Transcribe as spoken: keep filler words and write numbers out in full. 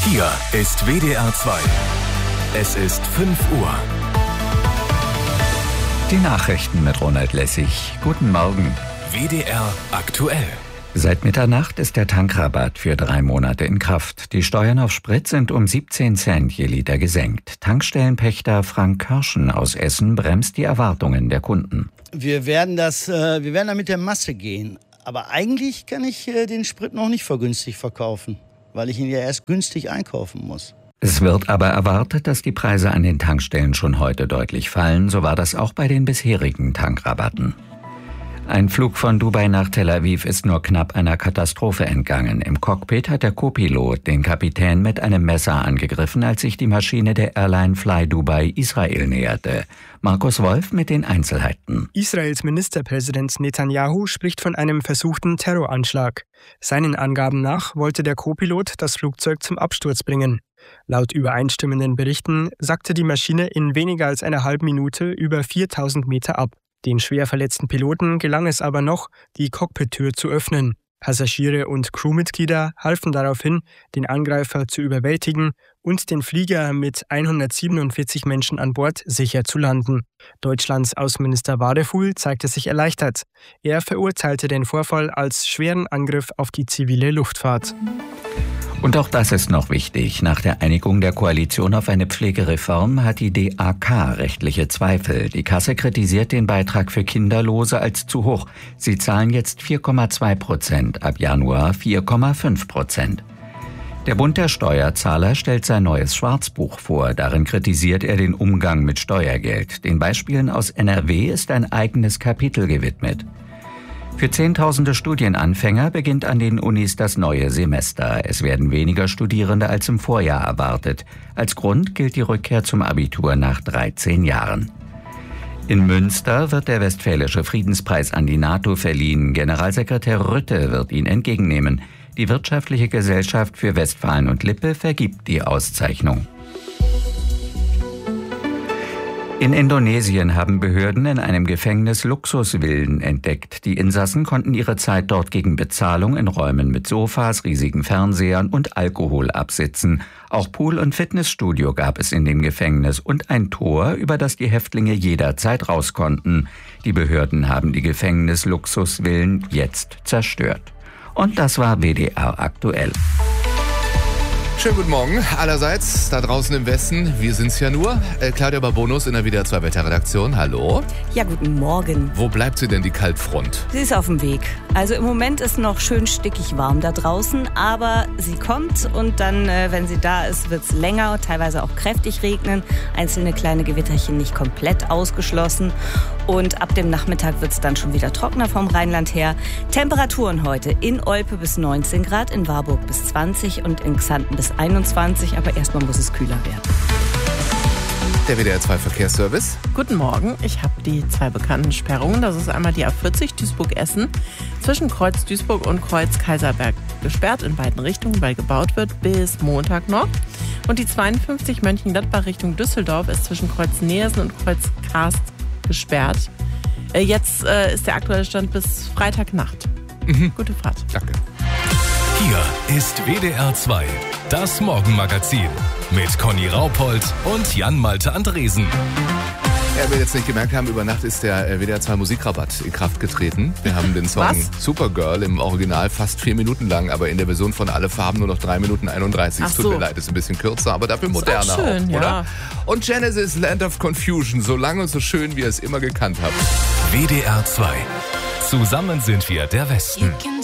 Hier ist W D R zwei. Es ist fünf Uhr. Die Nachrichten mit Ronald Lessig. Guten Morgen. W D R aktuell. Seit Mitternacht ist der Tankrabatt für drei Monate in Kraft. Die Steuern auf Sprit sind um siebzehn Cent je Liter gesenkt. Tankstellenpächter Frank Körschen aus Essen bremst die Erwartungen der Kunden. Wir werden das, äh, wir werden da mit der Masse gehen. Aber eigentlich kann ich äh, den Sprit noch nicht vergünstigt verkaufen, weil ich ihn ja erst günstig einkaufen muss. Es wird aber erwartet, dass die Preise an den Tankstellen schon heute deutlich fallen. So war das auch bei den bisherigen Tankrabatten. Ein Flug von Dubai nach Tel Aviv ist nur knapp einer Katastrophe entgangen. Im Cockpit hat der Co-Pilot den Kapitän mit einem Messer angegriffen, als sich die Maschine der Airline Fly Dubai Israel näherte. Markus Wolf mit den Einzelheiten. Israels Ministerpräsident Netanyahu spricht von einem versuchten Terroranschlag. Seinen Angaben nach wollte der Co-Pilot das Flugzeug zum Absturz bringen. Laut übereinstimmenden Berichten sackte die Maschine in weniger als einer halben Minute über viertausend Meter ab. Den schwer verletzten Piloten gelang es aber noch, die Cockpittür zu öffnen. Passagiere und Crewmitglieder halfen daraufhin, den Angreifer zu überwältigen und den Flieger mit hundertsiebenundvierzig Menschen an Bord sicher zu landen. Deutschlands Außenminister Wadefuhl zeigte sich erleichtert. Er verurteilte den Vorfall als schweren Angriff auf die zivile Luftfahrt. Und auch das ist noch wichtig. Nach der Einigung der Koalition auf eine Pflegereform hat die D A K rechtliche Zweifel. Die Kasse kritisiert den Beitrag für Kinderlose als zu hoch. Sie zahlen jetzt vier Komma zwei Prozent, ab Januar vier Komma fünf Prozent. Der Bund der Steuerzahler stellt sein neues Schwarzbuch vor. Darin kritisiert er den Umgang mit Steuergeld. Den Beispielen aus N R W ist ein eigenes Kapitel gewidmet. Für Zehntausende Studienanfänger beginnt an den Unis das neue Semester. Es werden weniger Studierende als im Vorjahr erwartet. Als Grund gilt die Rückkehr zum Abitur nach dreizehn Jahren. In Münster wird der Westfälische Friedenspreis an die NATO verliehen. Generalsekretär Rütte wird ihn entgegennehmen. Die Wirtschaftliche Gesellschaft für Westfalen und Lippe vergibt die Auszeichnung. In Indonesien haben Behörden in einem Gefängnis Luxusvillen entdeckt. Die Insassen konnten ihre Zeit dort gegen Bezahlung in Räumen mit Sofas, riesigen Fernsehern und Alkohol absitzen. Auch Pool- und Fitnessstudio gab es in dem Gefängnis und ein Tor, über das die Häftlinge jederzeit raus konnten. Die Behörden haben die Gefängnis-Luxusvillen jetzt zerstört. Und das war W D R aktuell. Schönen guten Morgen allerseits, da draußen im Westen. Wir sind's ja nur. Äh, Claudia Babonus in der W D R zwei Wetterredaktion. Hallo. Ja, guten Morgen. Wo bleibt sie denn, die Kaltfront? Sie ist auf dem Weg. Also im Moment ist noch schön stickig warm da draußen, aber sie kommt und dann, äh, wenn sie da ist, wird's länger, teilweise auch kräftig regnen. Einzelne kleine Gewitterchen nicht komplett ausgeschlossen. Und ab dem Nachmittag wird's dann schon wieder trockener vom Rheinland her. Temperaturen heute in Olpe bis neunzehn Grad, in Warburg bis zwanzig und in Xanten bis einundzwanzig, aber erstmal muss es kühler werden. Der W D R zwei Verkehrsservice. Guten Morgen, ich habe die zwei bekannten Sperrungen. Das ist einmal die A vierzig Duisburg-Essen zwischen Kreuz Duisburg und Kreuz Kaiserberg gesperrt in beiden Richtungen, weil gebaut wird, bis Montag noch. Und die zweiundfünfzig Mönchengladbach Richtung Düsseldorf ist zwischen Kreuz Neersen und Kreuz Karst gesperrt. Jetzt äh, ist der aktuelle Stand bis Freitagnacht. Mhm. Gute Fahrt. Danke. Hier ist W D R zwei, das Morgenmagazin mit Conny Raupold und Jan-Malte Andresen. Ja, wir jetzt nicht gemerkt haben, über Nacht ist der W D R zwei Musikrabatt in Kraft getreten. Wir haben den Song Was? Supergirl im Original fast vier Minuten lang, aber in der Version von Alle Farben nur noch drei Minuten einunddreißig. Ach Es tut so. mir leid, ist ein bisschen kürzer, aber dafür Ist moderner auch schön, auch, ja. oder? Und Genesis, Land of Confusion, so lang und so schön, wie ihr es immer gekannt habt. W D R zwei. Zusammen sind wir der Westen.